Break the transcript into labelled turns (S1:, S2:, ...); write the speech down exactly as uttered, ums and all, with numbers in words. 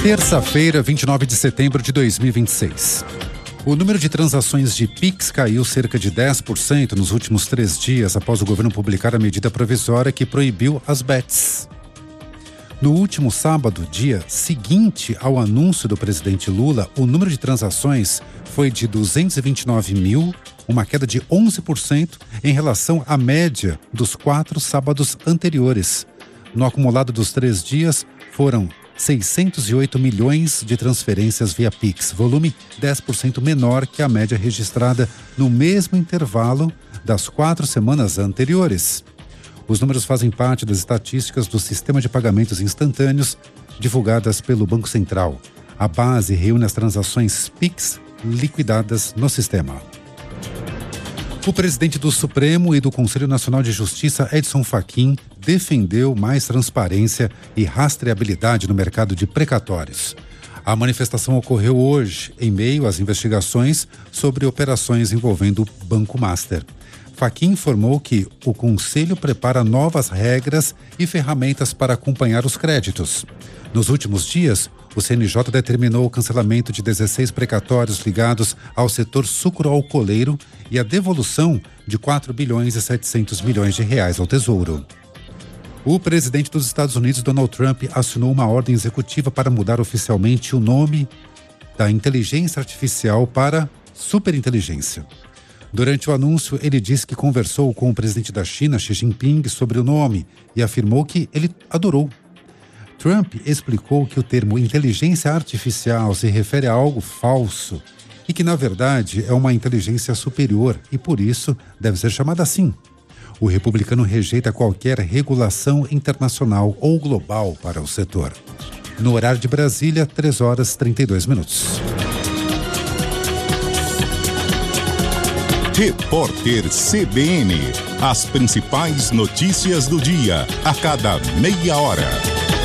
S1: Terça-feira, vinte e nove de setembro de dois mil e vinte e seis. O número de transações de Pix caiu cerca de dez por cento nos últimos três dias após o governo publicar a medida provisória que proibiu as bets. No último sábado, dia seguinte ao anúncio do presidente Lula, o número de transações foi de duzentos e vinte e nove mil, uma queda de onze por cento em relação à média dos quatro sábados anteriores. No acumulado dos três dias, foram seiscentos e oito milhões de transferências via Pix, volume dez por cento menor que a média registrada no mesmo intervalo das quatro semanas anteriores. Os números fazem parte das estatísticas do sistema de pagamentos instantâneos divulgadas pelo Banco Central. A base reúne as transações Pix liquidadas no sistema. O presidente do Supremo e do Conselho Nacional de Justiça, Edson Fachin, defendeu mais transparência e rastreabilidade no mercado de precatórios. A manifestação ocorreu hoje, em meio às investigações sobre operações envolvendo o Banco Master. Fachin informou que o Conselho prepara novas regras e ferramentas para acompanhar os créditos. Nos últimos dias, o C N J determinou o cancelamento de dezesseis precatórios ligados ao setor sucroalcooleiro e a devolução de quatro bilhões e setecentos milhões de reais ao Tesouro. O presidente dos Estados Unidos, Donald Trump, assinou uma ordem executiva para mudar oficialmente o nome da inteligência artificial para superinteligência. Durante o anúncio, ele disse que conversou com o presidente da China, Xi Jinping, sobre o nome e afirmou que ele adorou. Trump explicou que o termo inteligência artificial se refere a algo falso e que, na verdade, é uma inteligência superior e, por isso, deve ser chamada assim. O republicano rejeita qualquer regulação internacional ou global para o setor. No horário de Brasília, três horas e trinta e dois minutos.
S2: Repórter C B N. As principais notícias do dia, a cada meia hora.